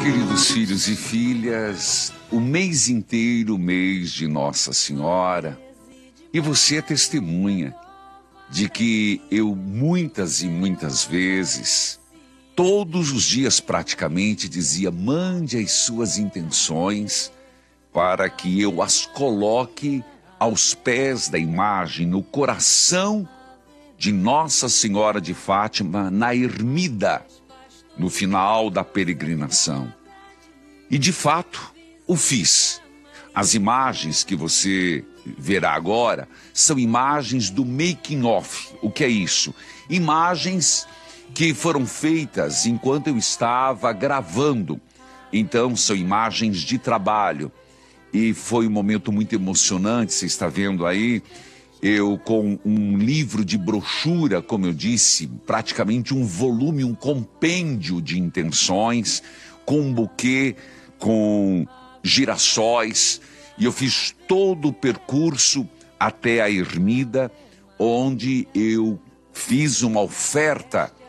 Queridos filhos e filhas, o mês inteiro, mês de Nossa Senhora, e você é testemunha de que eu muitas e muitas vezes, todos os dias praticamente, dizia: mande as suas intenções para que eu as coloque aos pés da imagem, no coração de Nossa Senhora de Fátima, na ermida, no final da peregrinação. E de fato, o fiz. As imagens que você verá agora são imagens do making of. O que é isso? Imagens que foram feitas enquanto eu estava gravando. Então, são imagens de trabalho. E foi um momento muito emocionante, você está vendo aí, eu com um livro de brochura, como eu disse, praticamente um volume, um compêndio de intenções, com um buquê, com girassóis, e eu fiz todo o percurso até a ermida, onde eu fiz uma oferta